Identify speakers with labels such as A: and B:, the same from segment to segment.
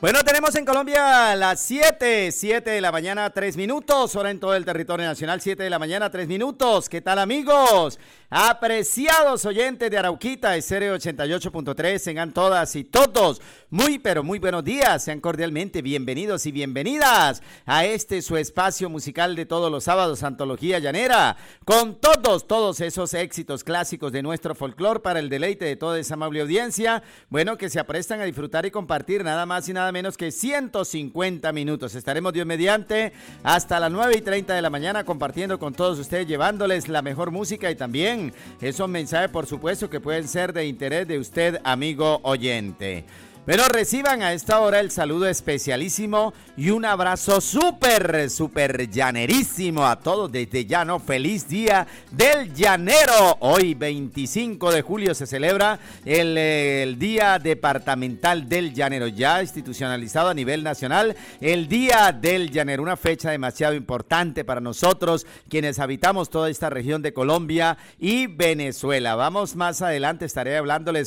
A: Bueno, tenemos en Colombia las 7 de la mañana, 3 minutos, hora en todo el territorio nacional, 7 de la mañana, 3 minutos. ¿Qué tal, amigos? Apreciados oyentes de Arauquita, Estéreo 88.3, tengan todas y todos muy, pero muy buenos días. Sean cordialmente bienvenidos y bienvenidas a este su espacio musical de todos los sábados, Antología Llanera, con todos esos éxitos clásicos de nuestro folclore para el deleite de toda esa amable audiencia, bueno, que se aprestan a disfrutar y compartir nada más y nada menos que 150 minutos. Estaremos Dios mediante hasta las 9:30 de la mañana compartiendo con todos ustedes, llevándoles la mejor música y también esos mensajes, por supuesto, que pueden ser de interés de usted, amigo oyente. Pero reciban a esta hora el saludo especialísimo y un abrazo súper llanerísimo a todos desde Llano. Feliz Día del Llanero. Hoy 25 de julio se celebra el Día Departamental del Llanero, ya institucionalizado a nivel nacional, el Día del Llanero, una fecha demasiado importante para nosotros quienes habitamos toda esta región de Colombia y Venezuela. Vamos más adelante, estaré hablándoles,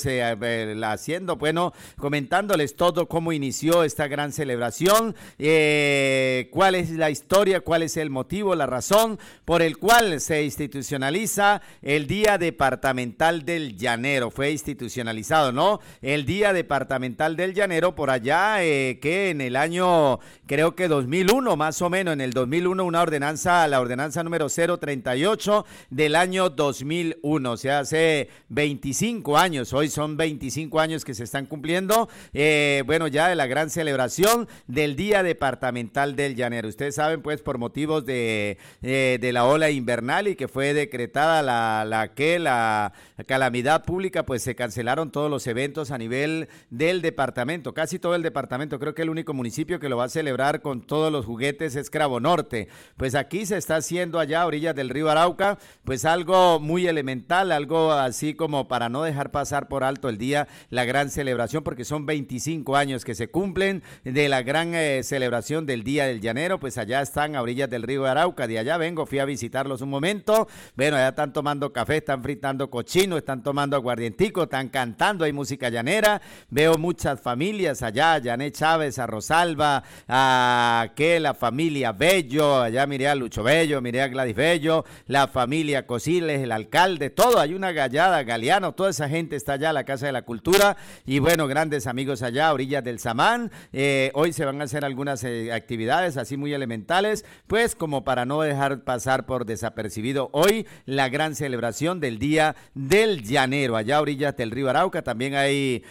A: comentándoles todo cómo inició esta gran celebración, cuál es la historia, cuál es el motivo, la razón por el cual se institucionaliza el Día Departamental del Llanero. Fue institucionalizado, ¿no? El Día Departamental del Llanero por allá, que en el año, creo que 2001, más o menos, en el 2001, la ordenanza número 038 del año 2001, o sea, hace 25 años, hoy son 25 años que se están cumpliendo, bueno, ya de la gran celebración del Día Departamental del Llanero. Ustedes saben, pues, por motivos de la ola invernal y que fue decretada la calamidad pública, pues se cancelaron todos los eventos a nivel del departamento, casi todo el departamento. Creo que el único municipio que lo va a celebrar con todos los juguetes es Cravo Norte. Pues aquí se está haciendo allá a orillas del río Arauca, pues algo muy elemental, algo así como para no dejar pasar por alto el día, la gran celebración, porque son 25 años que se cumplen de la gran celebración del Día del Llanero. Pues allá están a orillas del río Arauca, de allá vengo, fui a visitarlos un momento. Bueno, allá están tomando café, están fritando cochino, están tomando aguardientico, están cantando, hay música llanera. Veo muchas familias allá, Janet Chávez, a Rosalba, a la familia Bello, allá miré a Lucho Bello, miré a Gladys Bello, la familia Cosiles, el alcalde, todo, hay una gallada, Galeano, toda esa gente está allá, la Casa de la Cultura, y bueno, grandes amigos allá, a orillas del Samán. Hoy se van a hacer algunas actividades así muy elementales, pues como para no dejar pasar por desapercibido hoy la gran celebración del Día del Llanero, allá a orillas del río Arauca. También hay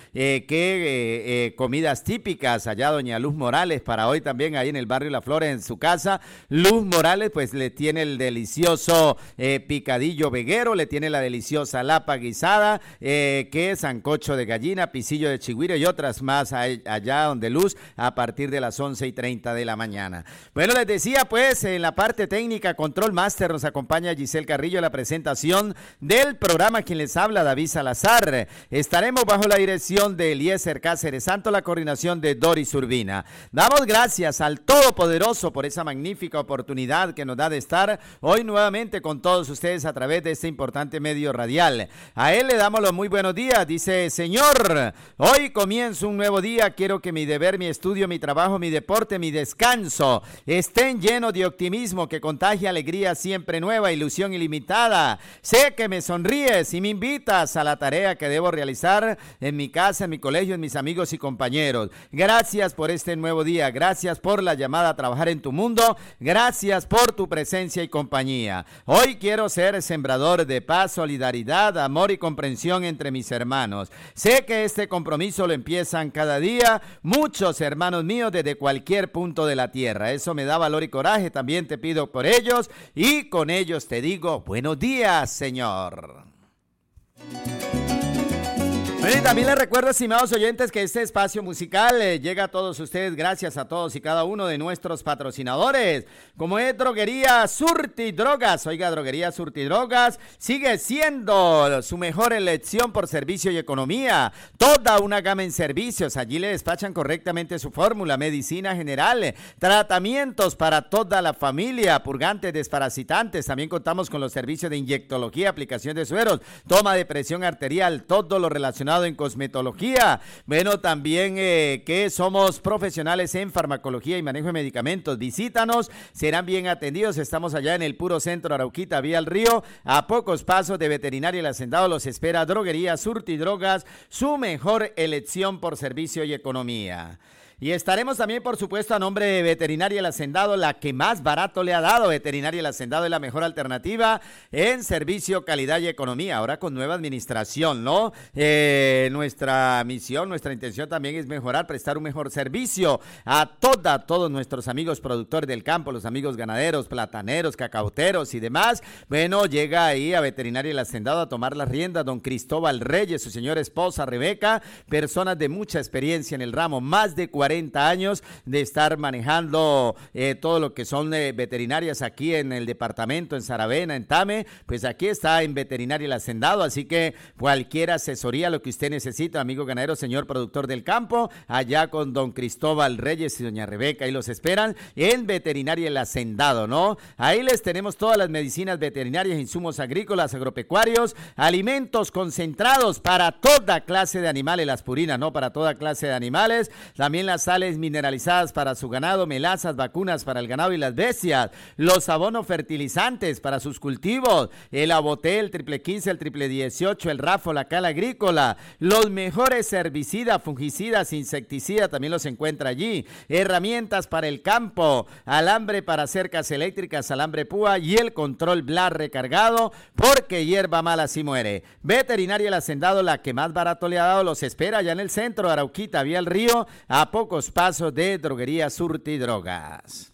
A: comidas típicas, allá doña Luz Morales, para hoy también ahí en el barrio La Flores, en su casa. Luz Morales pues le tiene el delicioso picadillo veguero, le tiene la deliciosa lapa guisada, que es sancocho de gallina, pisillo de chigüiro y otras más allá donde Luz, a partir de las 11:30 de la mañana. Bueno, les decía, pues, en la parte técnica, Control Master, nos acompaña Giselle Carrillo, la presentación del programa, quien les habla, David Salazar. Estaremos bajo la dirección de Eliezer Cáceres Santo, la coordinación de Doris Urbina. Damos gracias al Todopoderoso por esa magnífica oportunidad que nos da de estar hoy nuevamente con todos ustedes a través de este importante medio radial. A él le damos los muy buenos días. Dice: Señor, hoy comienzo un nuevo día, quiero que mi deber, mi estudio, mi trabajo, mi deporte, mi descanso estén llenos de optimismo que contagie alegría siempre nueva, ilusión ilimitada. Sé que me sonríes y me invitas a la tarea que debo realizar en mi casa, en mi colegio, en mis amigos y compañeros. Gracias por este nuevo día, gracias por la llamada a trabajar en tu mundo, gracias por tu presencia y compañía. Hoy quiero ser sembrador de paz, solidaridad, amor y comprensión entre mis hermanos. Sé que este compromiso lo empiezan cada día muchos hermanos míos desde cualquier punto de la tierra. Eso me da valor y coraje. También te pido por ellos y con ellos te digo buenos días, Señor. Bueno, y también les recuerdo, estimados oyentes, que este espacio musical llega a todos ustedes gracias a todos y cada uno de nuestros patrocinadores, como es Droguería Surtidrogas. Oiga, Droguería Surtidrogas sigue siendo su mejor elección por servicio y economía. Toda una gama en servicios. Allí le despachan correctamente su fórmula, medicina general, tratamientos para toda la familia, purgantes, desparasitantes. También contamos con los servicios de inyectología, aplicación de sueros, toma de presión arterial, todo lo relacionado perfeccionado en cosmetología. Bueno, también que somos profesionales en farmacología y manejo de medicamentos. Visítanos, serán bien atendidos. Estamos allá en el puro centro Arauquita, vía al río, a pocos pasos de Veterinaria El Hacendado. Los espera Droguería Surtidrogas, su mejor elección por servicio y economía. Y estaremos también, por supuesto, a nombre de Veterinaria El Hacendado, la que más barato le ha dado. Veterinaria El Hacendado es la mejor alternativa en servicio, calidad y economía. Ahora con nueva administración, ¿no? Nuestra misión, nuestra intención también es mejorar, prestar un mejor servicio a todos nuestros amigos productores del campo, los amigos ganaderos, plataneros, cacauteros y demás. Bueno, llega ahí a Veterinaria El Hacendado a tomar las riendas don Cristóbal Reyes, su señora esposa Rebeca, personas de mucha experiencia en el ramo, más de 40 años de estar manejando todo lo que son veterinarias aquí en el departamento, en Saravena, en Tame. Pues aquí está en Veterinaria El Hacendado, así que cualquier asesoría, lo que usted necesita, amigo ganadero, señor productor del campo, allá con don Cristóbal Reyes y doña Rebeca, ahí los esperan en Veterinaria El Hacendado, ¿no? Ahí les tenemos todas las medicinas veterinarias, insumos agrícolas, agropecuarios, alimentos concentrados para toda clase de animales, las purinas, ¿no? Para toda clase de animales, también las sales mineralizadas para su ganado, melazas, vacunas para el ganado y las bestias, los abonos fertilizantes para sus cultivos, el aboté, el triple 15, el triple 18, el rafo, la cal agrícola, los mejores herbicidas, fungicidas, insecticidas, también los encuentra allí, herramientas para el campo, alambre para cercas eléctricas, alambre púa y el control Blar recargado, porque hierba mala sí muere. Veterinaria El Hacendado, la que más barato le ha dado, los espera allá en el centro de Arauquita, vía al río, a pocos pasos de Droguería Surtidrogas.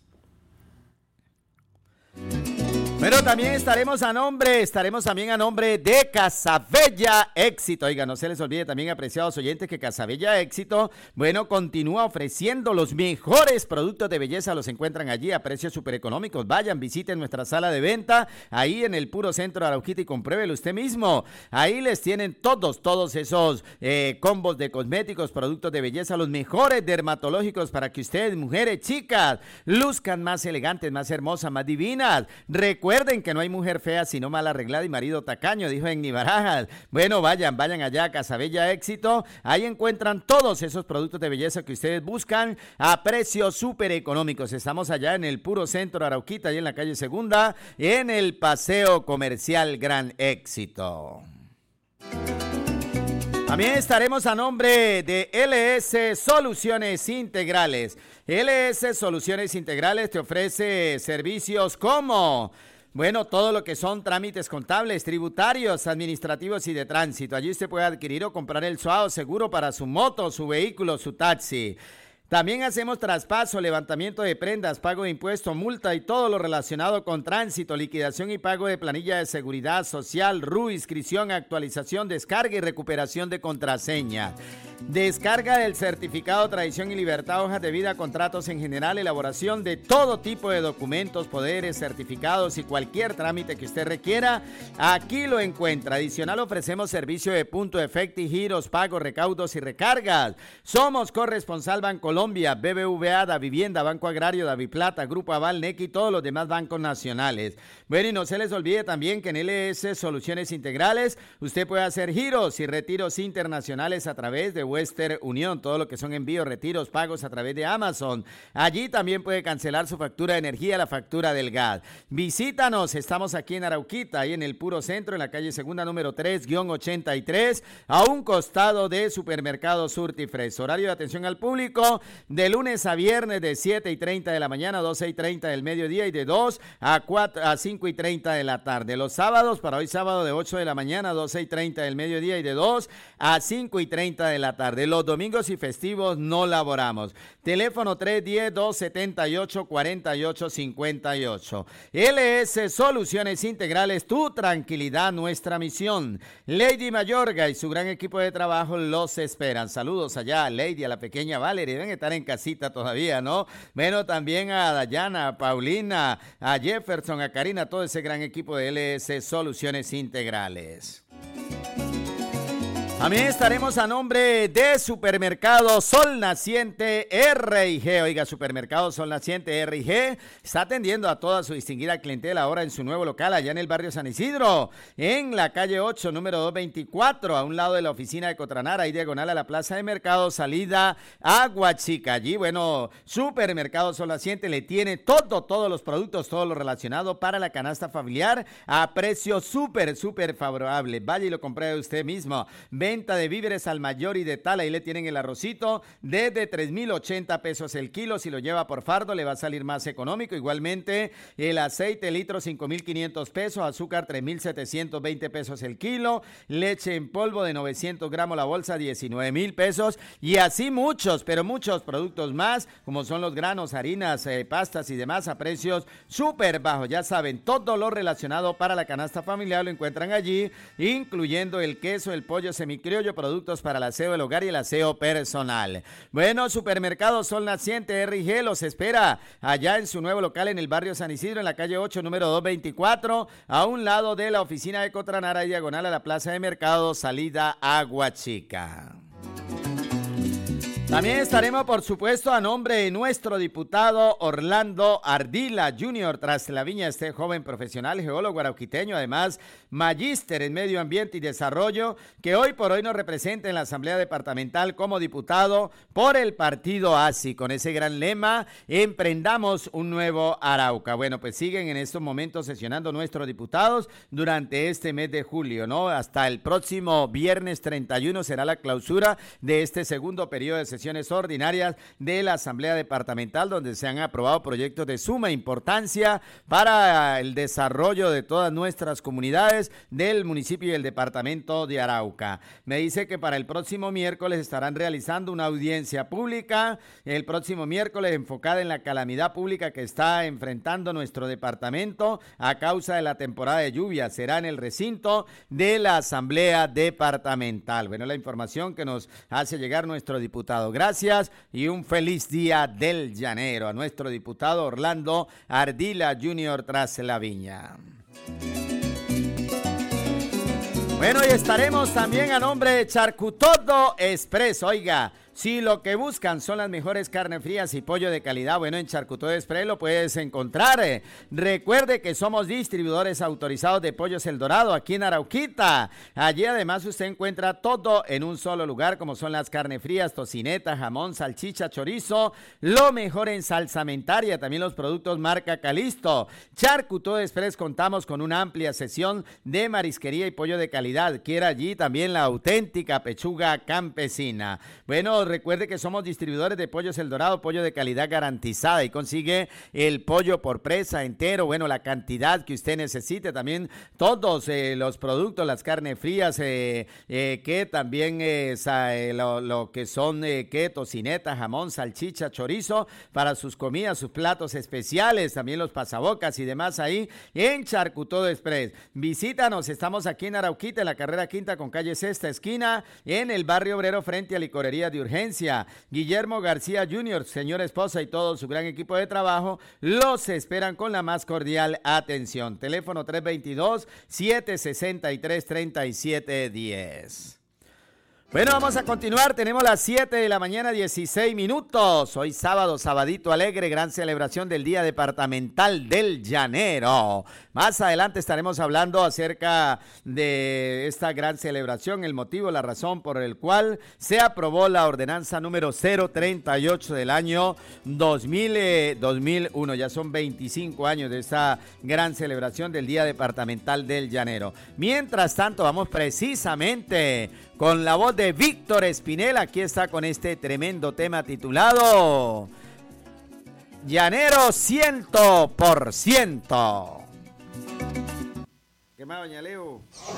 A: Pero también estaremos también a nombre de Casabella Éxito. Oiga, no se les olvide también, apreciados oyentes, que Casabella Éxito, bueno, continúa ofreciendo los mejores productos de belleza. Los encuentran allí a precios súper económicos. Vayan, visiten nuestra sala de venta, ahí en el puro centro de Arauquita, y compruébelo usted mismo. Ahí les tienen todos esos combos de cosméticos, productos de belleza, los mejores dermatológicos para que ustedes, mujeres, chicas, luzcan más elegantes, más hermosas, más divinas. Recuerden que no hay mujer fea sino mal arreglada y marido tacaño, dijo Enni Barajas. Bueno, vayan allá a Casabella Éxito. Ahí encuentran todos esos productos de belleza que ustedes buscan a precios súper económicos. Estamos allá en el puro centro de Arauquita, ahí en la calle Segunda, en el Paseo Comercial Gran Éxito. También estaremos a nombre de LS Soluciones Integrales. LS Soluciones Integrales te ofrece servicios como, bueno, todo lo que son trámites contables, tributarios, administrativos y de tránsito. Allí usted puede adquirir o comprar el SUAO seguro para su moto, su vehículo, su taxi. También hacemos traspaso, levantamiento de prendas, pago de impuestos, multa y todo lo relacionado con tránsito, liquidación y pago de planilla de seguridad social, RU, inscripción, actualización, descarga y recuperación de contraseña. Descarga del certificado Tradición y Libertad, hojas de vida, contratos en general, elaboración de todo tipo de documentos, poderes, certificados y cualquier trámite que usted requiera, aquí lo encuentra. Adicional, ofrecemos servicio de punto, efecto y giros, pagos, recaudos y recargas. Somos corresponsal Bancolombia, BBVA, Da Vivienda, Banco Agrario, Daviplata, Grupo Aval, NEC y todos los demás bancos nacionales. Bueno, y no se les olvide también que en LS Soluciones Integrales usted puede hacer giros y retiros internacionales a través de Western Unión, todo lo que son envíos, retiros, pagos a través de Amazon. Allí también puede cancelar su factura de energía, la factura del gas. Visítanos, estamos aquí en Arauquita, ahí en el puro centro, en la calle Segunda número 3-83, a un costado de Supermercado Surtifresh. Horario de atención al público de lunes a viernes de 7:30 de la mañana a 12:30 del mediodía y de 2 a 5:30 de la tarde. Los sábados, para hoy sábado, de 8 de la mañana a 12:30 del mediodía y de 2 a 5:30 de la tarde. Los domingos y festivos no laboramos. Teléfono 310-278-4858. LS Soluciones Integrales, tu tranquilidad, nuestra misión. Lady Mayorga y su gran equipo de trabajo los esperan. Saludos allá a Lady, a la pequeña Valerie, deben estar en casita todavía, ¿no? Bueno, también a Dayana, a Paulina, a Jefferson, a Karina, todo ese gran equipo de LS Soluciones Integrales. También estaremos a nombre de Supermercado Sol Naciente R&G. Oiga, Supermercado Sol Naciente R&G está atendiendo a toda su distinguida clientela ahora en su nuevo local allá en el barrio San Isidro, en la calle 8, número 224, a un lado de la oficina de Cotranara, ahí diagonal a la plaza de mercado, salida Agua Chica. Allí, bueno, Supermercado Sol Naciente le tiene todos los productos, todo lo relacionado para la canasta familiar a precio súper favorable. Vaya y lo compre usted mismo. Venta de víveres al mayor y de tal, ahí le tienen el arrocito desde 3,080 pesos el kilo. Si lo lleva por fardo le va a salir más económico. Igualmente el aceite litro 5,500 pesos, azúcar 3,720 pesos el kilo, leche en polvo de 900 gramos la bolsa 19,000 pesos y así muchos, pero muchos productos más como son los granos, harinas, pastas y demás a precios súper bajos. Ya saben, todo lo relacionado para la canasta familiar lo encuentran allí, incluyendo el queso, el pollo semicriollo, productos para el aseo del hogar y el aseo personal. Bueno, Supermercado Sol Naciente R&G los espera allá en su nuevo local en el barrio San Isidro, en la calle 8, número 224, a un lado de la oficina de Cotranara y diagonal a la plaza de mercado, salida Agua Chica. También estaremos, por supuesto, a nombre de nuestro diputado Orlando Ardila Jr. tras la viña, este joven profesional, geólogo arauquiteño, además magíster en medio ambiente y desarrollo, que hoy por hoy nos representa en la Asamblea Departamental como diputado por el partido ASI, con ese gran lema, emprendamos un nuevo Arauca. Bueno, pues siguen en estos momentos sesionando nuestros diputados durante este mes de julio, ¿no? Hasta el próximo viernes 31 será la clausura de este segundo periodo de sesiones ordinarias de la Asamblea Departamental, donde se han aprobado proyectos de suma importancia para el desarrollo de todas nuestras comunidades del municipio y el departamento de Arauca. Me dice que para el próximo miércoles estarán realizando una audiencia pública, el próximo miércoles enfocada en la calamidad pública que está enfrentando nuestro departamento a causa de la temporada de lluvia. Será en el recinto de la Asamblea Departamental. Bueno, la información que nos hace llegar nuestro diputado. Gracias y un feliz día del llanero a nuestro diputado Orlando Ardila Jr. tras la viña. Bueno, y estaremos también a nombre de Charcutodo Express. Oiga, si lo que buscan son las mejores carnes frías y pollo de calidad, bueno, en Charcutodo Express lo puedes encontrar. Recuerde que somos distribuidores autorizados de Pollos El Dorado aquí en Arauquita. Allí además usted encuentra todo en un solo lugar, como son las carnes frías, tocineta, jamón, salchicha, chorizo, lo mejor en salsamentaria, también los productos marca Calisto. Charcutodo Express contamos con una amplia sesión de marisquería y pollo de calidad. Quiera allí también la auténtica pechuga campesina. Bueno, recuerde que somos distribuidores de Pollos El Dorado, pollo de calidad garantizada, y consigue el pollo por presa entero, bueno, la cantidad que usted necesite, también todos los productos, las carnes frías, que también lo que son tocineta, jamón, salchicha, chorizo, para sus comidas, sus platos especiales, también los pasabocas y demás ahí en Charcutodo Express. Visítanos, estamos aquí en Arauquita, en la carrera quinta con calle Sexta esquina, en el barrio obrero frente a Licorería de Urgencia. Guillermo García Jr., señora esposa y todo su gran equipo de trabajo los esperan con la más cordial atención. Teléfono 322-763-3710. Bueno, vamos a continuar. Tenemos las 7 de la mañana, 16 minutos. Hoy sábado, sabadito alegre, gran celebración del Día Departamental del Llanero. Más adelante estaremos hablando acerca de esta gran celebración, el motivo, la razón por el cual se aprobó la ordenanza número 038 del año 2001. Ya son 25 años de esta gran celebración del Día Departamental del Llanero. Mientras tanto, vamos precisamente con la voz de Víctor Espinel. Aquí está con este tremendo tema titulado Llanero 100%. ¿Qué más, doña Leo?